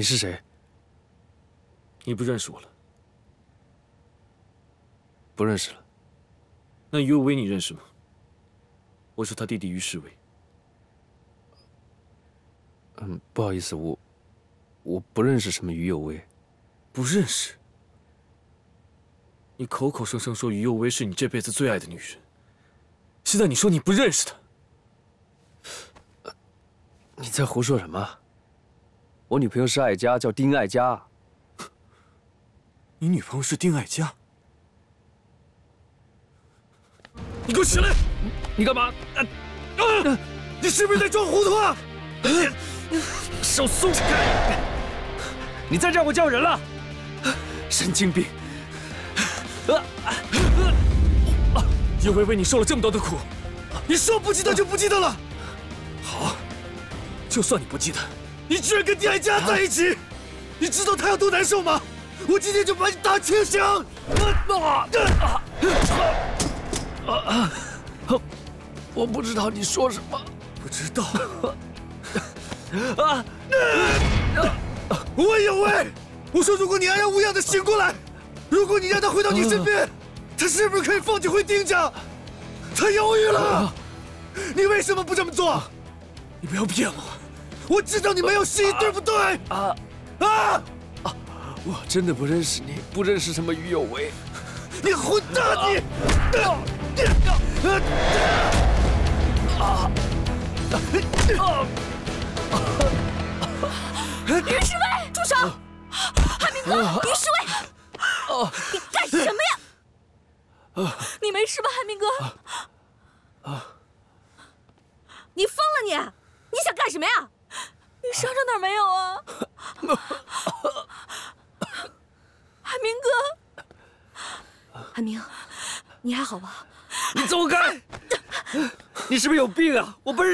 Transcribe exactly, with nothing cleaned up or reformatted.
你是谁？ 你不认识我了？ 不认识了。 那于有为你认识吗？我是他弟弟于世伟。 嗯，不好意思，我我不认识什么于有为。 不认识？你口口声声说于有为是你这辈子最爱的女人，现在你说你不认识她？ 你在胡说什么？我女朋友是爱佳，叫丁爱佳。 你女朋友是丁爱佳？你给我起来！ 你干嘛？ 啊啊！你是不是在装糊涂啊？手松开！ 你再让我叫人了！神经病！ 有为为你受了这么多的苦，你说不记得就不记得了。好，就算你不记得，你居然跟丁爱佳在一起，你知道他有多难受吗？我今天就把你打清醒！ 我不知道你说什么。 不知道。啊！我有为，我说如果你安然无恙的醒过来，如果你让他回到你身边，他是不是可以放你回丁家？他犹豫了，你为什么不这么做？你不要骗我，我知道你没有戏，对不对？啊啊！ 我真的不认识你，不认识什么于有为。 你混蛋！你！ 于世伟，住手！海明哥，于世伟，你干什么呀？你没事吧，海明哥？你疯了你！你想干什么呀？你伤着哪儿没有啊？海明哥，海明，你还好吧？ 你走开！你是不是有病啊？我不是。